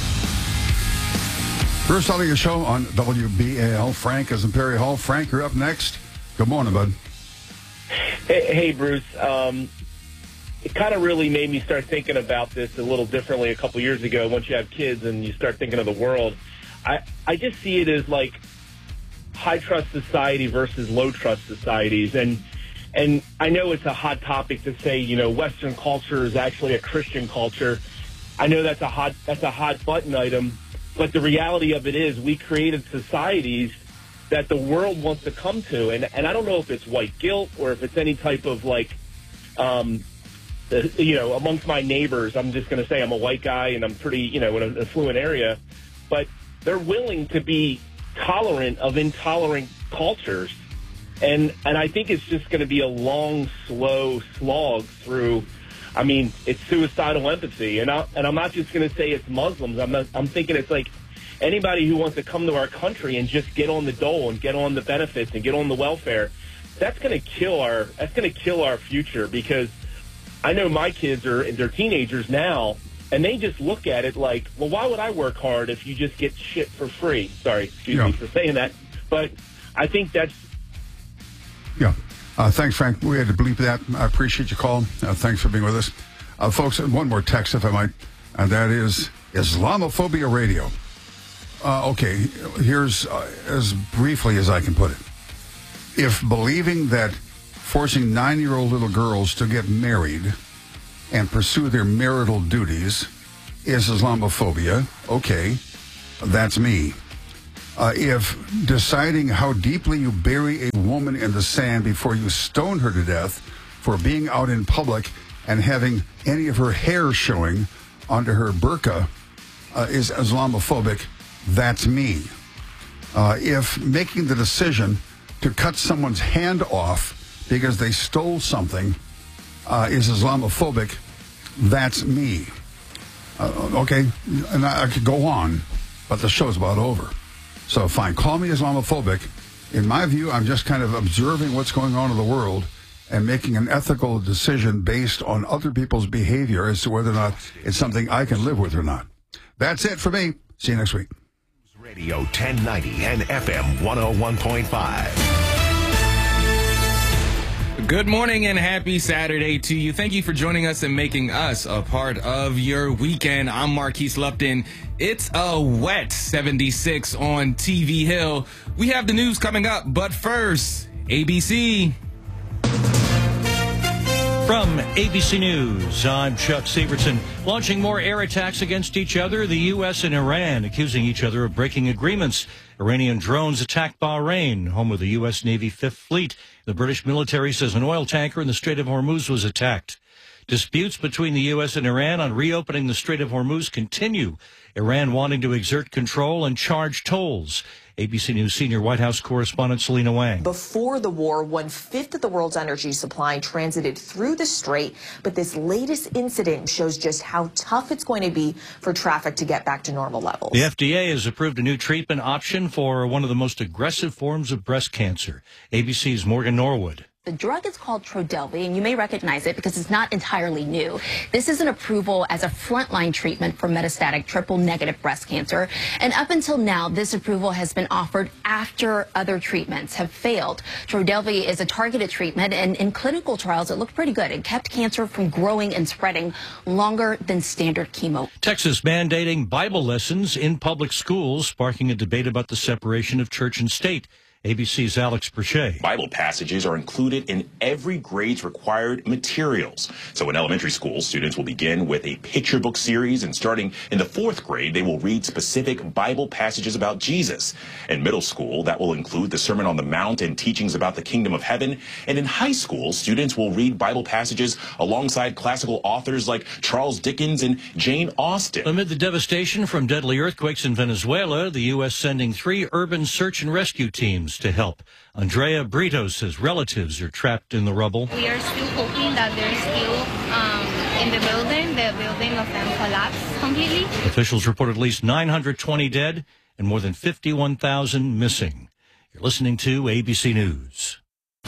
Bruce Elliott Show on W B A L. Frank is in Perry Hall. Frank, you're up next. Good morning, bud. Hey, hey Bruce. Um, it kind of really made me start thinking about this a little differently a couple years ago. Once you have kids and you start thinking of the world, I, I just see it as like high trust society versus low trust societies. And And I know it's a hot topic to say, you know, Western culture is actually a Christian culture. I know that's a hot that's a hot button item, but the reality of it is we created societies that the world wants to come to, and and I don't know if it's white guilt or if it's any type of like, um, you know, amongst my neighbors. I'm just going to say I'm a white guy and I'm pretty, you know, in an affluent area, but they're willing to be tolerant of intolerant cultures. And and I think it's just going to be a long, slow slog through. I mean, it's suicidal empathy, and I, and I'm not just going to say it's Muslims. I'm not, I'm thinking it's like anybody who wants to come to our country and just get on the dole and get on the benefits and get on the welfare. That's going to kill our. That's going to kill our future, because I know my kids are they're teenagers now, and they just look at it like, well, why would I work hard if you just get shit for free? Sorry, excuse yeah. me for saying that, but I think that's. Yeah. Uh, thanks, Frank. We had to bleep that. I appreciate your call. Uh, thanks for being with us. Uh, folks, one more text, if I might, and that is Islamophobia Radio. uh, okay, here's uh, as briefly as I can put it. If believing that forcing nine-year-old little girls to get married and pursue their marital duties is Islamophobia, okay, that's me. Uh, if deciding how deeply you bury a woman in the sand before you stone her to death for being out in public and having any of her hair showing onto her burqa uh, is Islamophobic, that's me. Uh, if making the decision to cut someone's hand off because they stole something uh, is Islamophobic, that's me. Uh, okay, and I, I could go on, but the show's about over. So fine, call me Islamophobic. In my view, I'm just kind of observing what's going on in the world and making an ethical decision based on other people's behavior as to whether or not it's something I can live with or not. That's it for me. See you next week. Radio ten ninety and F M one oh one point five. Good morning and happy Saturday to you. Thank you for joining us and making us a part of your weekend. I'm Marquise Lupton. It's a wet seventy-six on T V Hill. We have the news coming up, but first, A B C. From A B C News, I'm Chuck Severson. Launching more air attacks against each other, the U S and Iran accusing each other of breaking agreements. Iranian drones attacked Bahrain, home of the U S Navy Fifth Fleet. The British military says an oil tanker in the Strait of Hormuz was attacked. Disputes between the U S and Iran on reopening the Strait of Hormuz continue. Iran wanting to exert control and charge tolls. A B C News senior White House correspondent Selena Wang. Before the war, one-fifth of the world's energy supply transited through the strait, but this latest incident shows just how tough it's going to be for traffic to get back to normal levels. The F D A has approved a new treatment option for one of the most aggressive forms of breast cancer. A B C's Morgan Norwood. The drug is called Trodelvy, and you may recognize it because it's not entirely new. This is an approval as a frontline treatment for metastatic triple-negative breast cancer. And up until now, this approval has been offered after other treatments have failed. Trodelvy is a targeted treatment, and in clinical trials, it looked pretty good. It kept cancer from growing and spreading longer than standard chemo. Texas mandating Bible lessons in public schools, sparking a debate about the separation of church and state. A B C's Alex Perche. Bible passages are included in every grade's required materials. So in elementary school, students will begin with a picture book series, and starting in the fourth grade, they will read specific Bible passages about Jesus. In middle school, that will include the Sermon on the Mount and teachings about the kingdom of heaven. And in high school, students will read Bible passages alongside classical authors like Charles Dickens and Jane Austen. Amid the devastation from deadly earthquakes in Venezuela, the U S sending three urban search and rescue teams to help. Andrea Brito says relatives are trapped in the rubble. We are still hoping that they're still um, in the building. The building of them collapsed completely. Officials report at least nine hundred twenty dead and more than fifty-one thousand missing. You're listening to A B C News.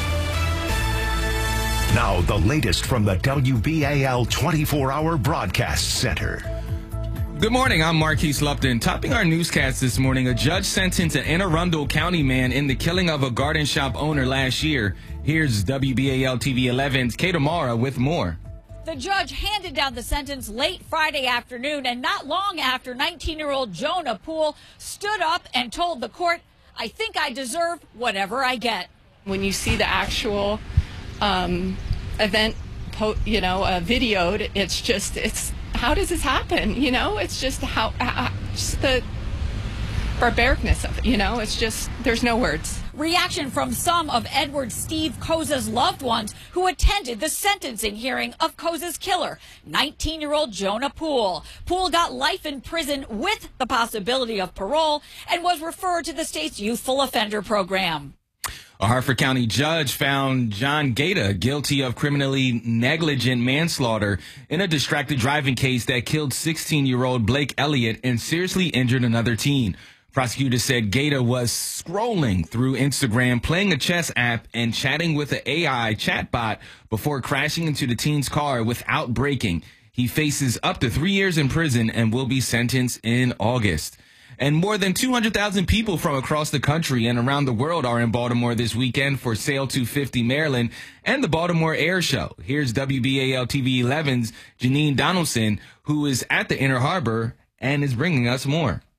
Now the latest from the W B A L twenty-four hour Broadcast Center. Good morning, I'm Marquise Lupton. Topping our newscast this morning, a judge sentenced an Anne Arundel County man in the killing of a garden shop owner last year. Here's W B A L T V eleven's Kate Amara with more. The judge handed down the sentence late Friday afternoon, and not long after, nineteen-year-old Jonah Poole stood up and told the court, "I think I deserve whatever I get." When you see the actual um, event, po- you know, uh, videoed, it's just, it's, how does this happen? You know, it's just how, how just the barbaricness of it, you know, it's just, there's no words. Reaction from some of Edward Steve Koza's loved ones who attended the sentencing hearing of Koza's killer, nineteen-year-old Jonah Poole. Poole got life in prison with the possibility of parole and was referred to the state's youthful offender program. A Harford County judge found John Gaeta guilty of criminally negligent manslaughter in a distracted driving case that killed sixteen-year-old Blake Elliott and seriously injured another teen. Prosecutors said Gaeta was scrolling through Instagram, playing a chess app, and chatting with an A I chatbot before crashing into the teen's car without braking. He faces up to three years in prison and will be sentenced in August. And more than two hundred thousand people from across the country and around the world are in Baltimore this weekend for Sail two fifty Maryland and the Baltimore Air Show. Here's W B A L T V eleven's Janine Donaldson, who is at the Inner Harbor and is bringing us more.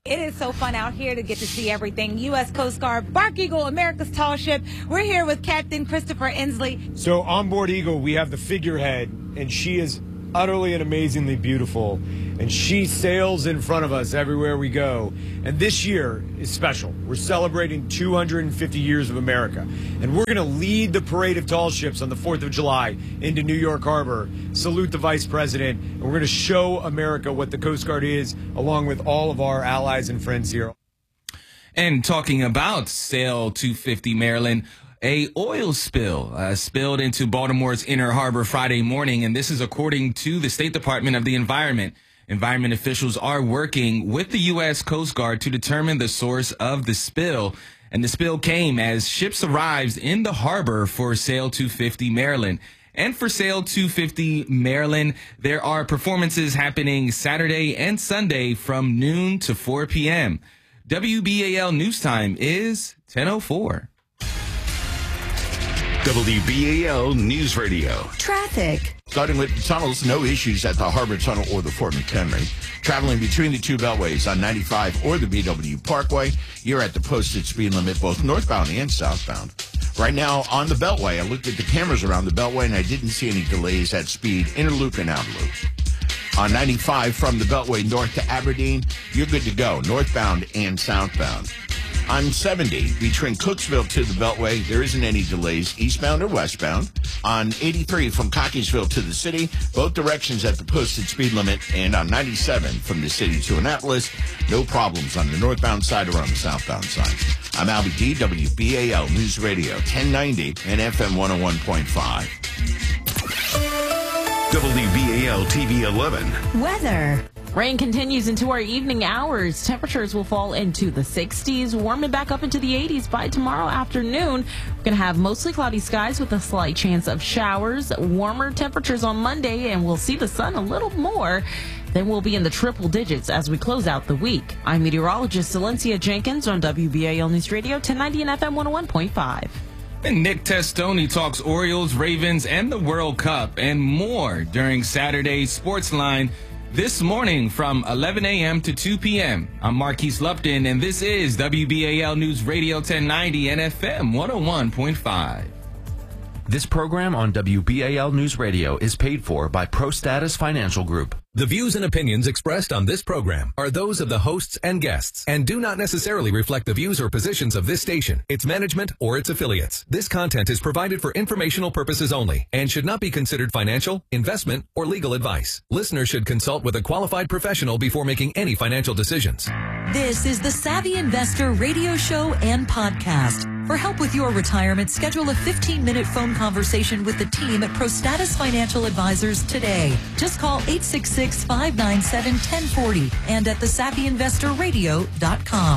It is so fun out here to get to see everything. U S Coast Guard, Bark Eagle, America's tall ship. We're here with Captain Christopher Inslee. So on board Eagle, we have the figurehead, and she is utterly and amazingly beautiful. And she sails in front of us everywhere we go. And this year is special. We're celebrating two hundred fifty years of America. And we're going to lead the parade of tall ships on the fourth of July into New York Harbor, salute the Vice President, and we're going to show America what the Coast Guard is, along with all of our allies and friends here. And talking about Sail two fifty Maryland, a oil spill uh, spilled into Baltimore's Inner Harbor Friday morning, and this is according to the State Department of the Environment. Environment officials are working with the U S Coast Guard to determine the source of the spill. And the spill came as ships arrived in the harbor for Sail two fifty Maryland. And for Sail two fifty Maryland, there are performances happening Saturday and Sunday from noon to four p.m. W B A L News Time is ten oh four. W B A L News Radio. Traffic. Starting with tunnels, no issues at the Harbor Tunnel or the Fort McHenry. Traveling between the two beltways on ninety-five or the B W Parkway, you're at the posted speed limit both northbound and southbound. Right now on the Beltway, I looked at the cameras around the Beltway and I didn't see any delays at speed, inner loop and outer loop. On ninety-five from the Beltway north to Aberdeen, you're good to go, northbound and southbound. On seventy, between Cooksville to the Beltway, there isn't any delays, eastbound or westbound. On eighty-three, from Cockeysville to the city, both directions at the posted speed limit. And on ninety-seven, from the city to Annapolis, no problems on the northbound side or on the southbound side. I'm Albie D, W B A L News Radio, ten ninety and F M one oh one point five. W B A L T V eleven. Weather. Rain continues into our evening hours. Temperatures will fall into the sixties, warming back up into the eighties by tomorrow afternoon. We're going to have mostly cloudy skies with a slight chance of showers, warmer temperatures on Monday, and we'll see the sun a little more. Then we'll be in the triple digits as we close out the week. I'm meteorologist Celencia Jenkins on W B A L News Radio, ten ninety and F M one oh one point five. And Nick Testoni talks Orioles, Ravens, and the World Cup and more during Saturday's Sportsline this morning from eleven a.m. to two p.m. I'm Marquise Lupton, and this is W B A L News Radio ten ninety and F M one oh one point five. This program on W B A L News Radio is paid for by ProStatus Financial Group. The views and opinions expressed on this program are those of the hosts and guests and do not necessarily reflect the views or positions of this station, its management, or its affiliates. This content is provided for informational purposes only and should not be considered financial, investment, or legal advice. Listeners should consult with a qualified professional before making any financial decisions. This is the Savvy Investor radio show and podcast. For help with your retirement, schedule a fifteen-minute phone conversation with the team at ProStatus Financial Advisors today. Just call eight six six, five nine seven, one oh four oh and at the savvy investor radio dot com.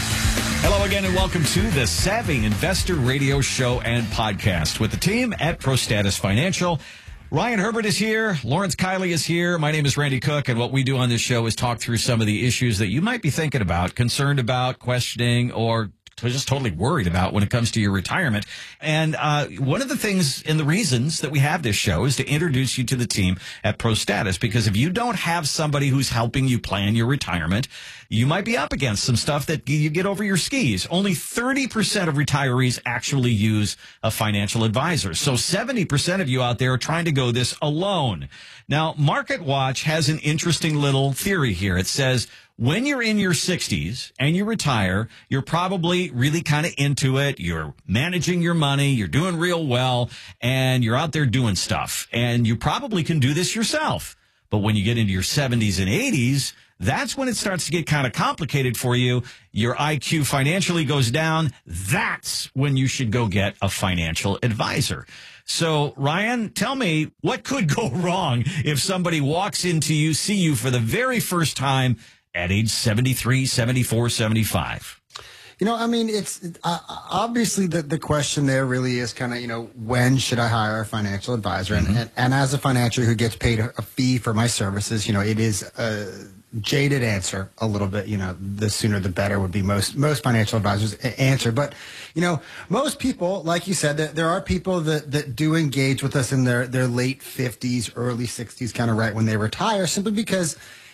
Hello again and welcome to the Savvy Investor Radio Show and Podcast with the team at ProStatus Financial. Ryan Herbert is here. Lawrence Kiley is here. My name is Randy Cook, and what we do on this show is talk through some of the issues that you might be thinking about, concerned about, questioning, or just totally worried about when it comes to your retirement. And uh, one of the things and the reasons that we have this show is to introduce you to the team at ProStatus, because if you don't have somebody who's helping you plan your retirement, you might be up against some stuff that you get over your skis. Only thirty percent of retirees actually use a financial advisor. So seventy percent of you out there are trying to go this alone. Now, Market Watch has an interesting little theory here. It says, when you're in your sixties and you retire, you're probably really kind of into it. You're managing your money. You're doing real well, and you're out there doing stuff. And you probably can do this yourself. But when you get into your seventies and eighties, that's when it starts to get kind of complicated for you. Your I Q financially goes down. That's when you should go get a financial advisor. So, Ryan, tell me, what could go wrong if somebody walks into you, see you for the very first time at age seventy-three, seventy-four, seventy-five? You know, I mean, it's uh, obviously the, the question there really is kind of, you know, when should I hire a financial advisor? Mm-hmm. And, and, and as a financier who gets paid a fee for my services, you know, it is a jaded answer a little bit. You know, the sooner the better would be most most financial advisors' answer. But, you know, most people, like you said, that there are people that, that do engage with us in their, their late fifties, early sixties, kind of right when they retire, simply because,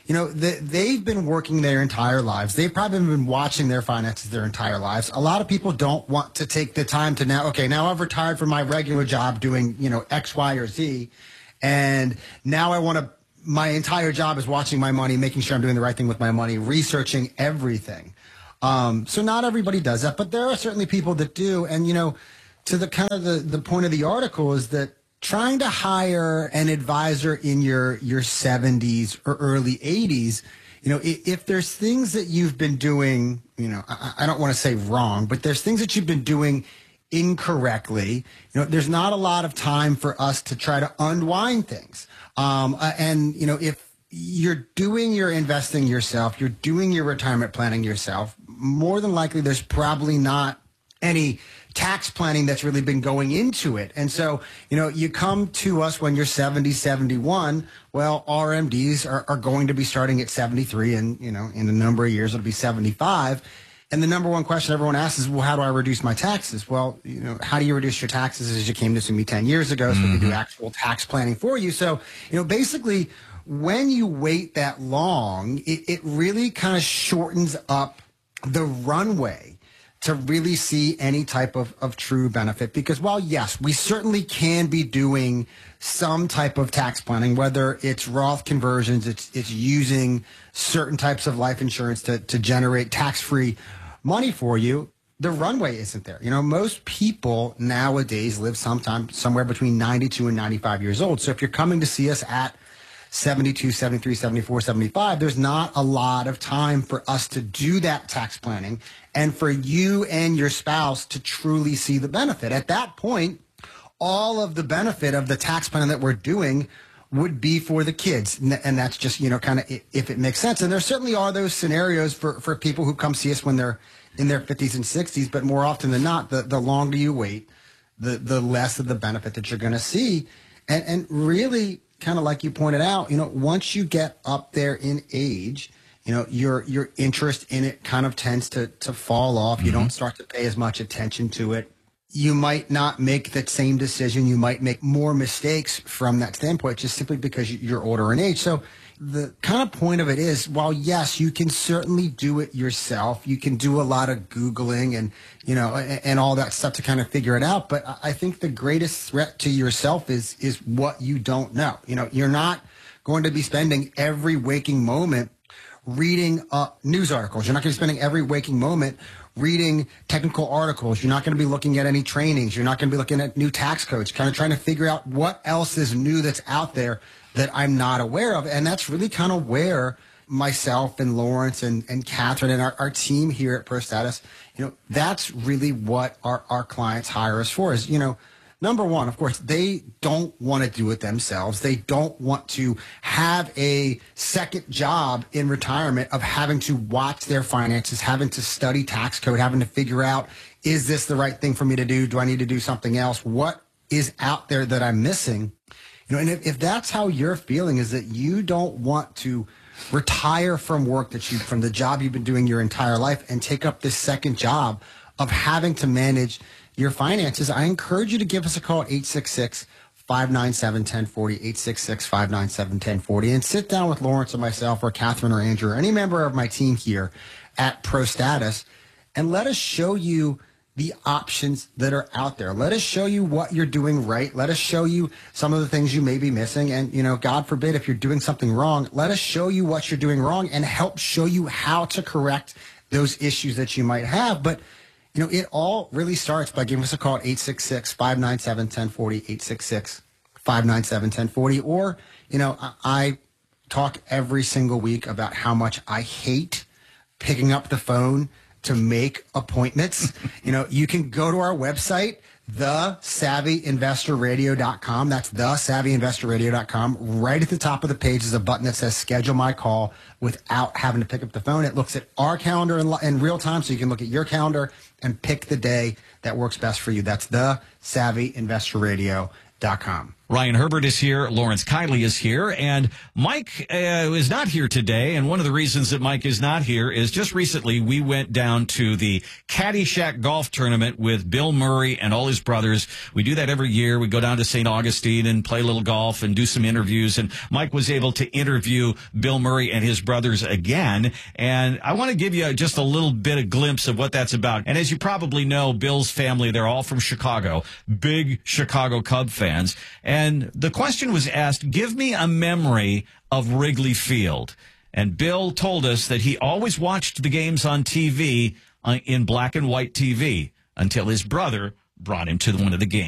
you know, the, they've been working their entire lives. They've probably been watching their finances their entire lives. A lot of people don't want to take the time to now, okay, now I've retired from my regular job doing, you know, X, Y, or Z, and now I want to, my entire job is watching my money, making sure I'm doing the right thing with my money, researching everything. Um, so not everybody does that, but there are certainly people that do. And, you know, to the kind of the, the point of the article is that trying to hire an advisor in your, your seventies or early eighties, you know, if, if there's things that you've been doing, you know, I, I don't want to say wrong, but there's things that you've been doing incorrectly, you know, there's not a lot of time for us to try to unwind things. Um, and, you know, if you're doing your investing yourself, you're doing your retirement planning yourself, more than likely there's probably not any tax planning that's really been going into it. And so, you know, you come to us when you're seventy, seventy-one, well, R M Ds are, are going to be starting at seventy-three, and, you know, in a number of years, it'll be seventy-five. And the number one question everyone asks is, well, how do I reduce my taxes? Well, you know, how do you reduce your taxes? As you came to see me ten years ago, so mm-hmm. we can do actual tax planning for you. So, you know, basically, when you wait that long, it, it really kind of shortens up the runway to really see any type of, of true benefit. Because while, yes, we certainly can be doing some type of tax planning, whether it's Roth conversions, it's it's using certain types of life insurance to, to generate tax-free money for you, the runway isn't there. You know, most people nowadays live sometime somewhere between ninety-two and ninety-five years old. So if you're coming to see us at seventy-two, seventy-three, seventy-four, seventy-five, there's not a lot of time for us to do that tax planning and for you and your spouse to truly see the benefit. At that point, all of the benefit of the tax planning that we're doing would be for the kids. And that's just, you know, kind of if it makes sense. And there certainly are those scenarios for, for people who come see us when they're in their fifties and sixties, but more often than not, the, the longer you wait, the, the less of the benefit that you're going to see. And, and really, kind of like you pointed out, you know, once you get up there in age, you know, your your interest in it kind of tends to to fall off. Mm-hmm. You don't start to pay as much attention to it. You might not make that same decision. You might make more mistakes from that standpoint, just simply because you're older in age. So the kind of point of it is, while yes, you can certainly do it yourself, you can do a lot of Googling and, you know, and, and all that stuff to kind of figure it out. But I think the greatest threat to yourself is, is what you don't know. You know, you're not going to be spending every waking moment reading uh, news articles. You're not going to be spending every waking moment reading technical articles. You're not going to be looking at any trainings. You're not going to be looking at new tax codes, kind of trying to figure out what else is new that's out there that I'm not aware of. And that's really kind of where myself and Lawrence and, and Catherine and our, our team here at ProStatus, you know, that's really what our, our clients hire us for is, you know, number one, of course, they don't want to do it themselves. They don't want to have a second job in retirement of having to watch their finances, having to study tax code, having to figure out, is this the right thing for me to do? Do I need to do something else? What is out there that I'm missing? You know, and if, if that's how you're feeling, is that you don't want to retire from work that you, from the job you've been doing your entire life and take up this second job of having to manage your finances, I encourage you to give us a call at eight six six, five nine seven, one zero four zero, eight six six, five nine seven, one zero four zero, and sit down with Lawrence or myself or Catherine or Andrew or any member of my team here at ProStatus and let us show you the options that are out there. Let us show you what you're doing right. Let us show you some of the things you may be missing. And, you know, God forbid, if you're doing something wrong, let us show you what you're doing wrong and help show you how to correct those issues that you might have. But you know, it all really starts by giving us a call at eight six six, five nine seven, one zero four zero, eight six six, five nine seven, one zero four zero. Or, you know, I, I talk every single week about how much I hate picking up the phone to make appointments. You know, you can go to our website, the savvy investor radio dot com. That's the savvy investor radio dot com. Right at the top of the page is a button that says schedule my call without having to pick up the phone. It looks at our calendar in, in real time, so you can look at your calendar and pick the day that works best for you. That's the savvy investor radio dot com. Ryan Herbert is here. Lawrence Kiley is here. And Mike uh, is not here today. And one of the reasons that Mike is not here is just recently we went down to the Caddyshack Golf Tournament with Bill Murray and all his brothers. We do that every year. We go down to Saint Augustine and play a little golf and do some interviews. And Mike was able to interview Bill Murray and his brothers again. And I want to give you just a little bit of glimpse of what that's about. And as you probably know, Bill's family, they're all from Chicago, big Chicago Cub fans. And the question was asked, give me a memory of Wrigley Field. And Bill told us that he always watched the games on T V, uh, in black and white T V, until his brother brought him to one of the games.